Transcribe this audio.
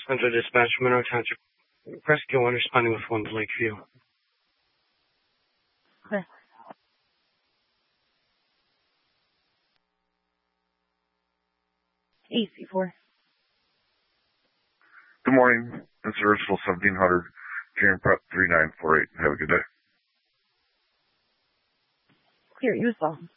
Central Dispatch, Monroe Township. Rescue 1 responding with 1 to Lakeview. Okay. AC4. Good morning. This is Ursula 1700, Karen Prep 3948. Have a good day. Clear, you as well.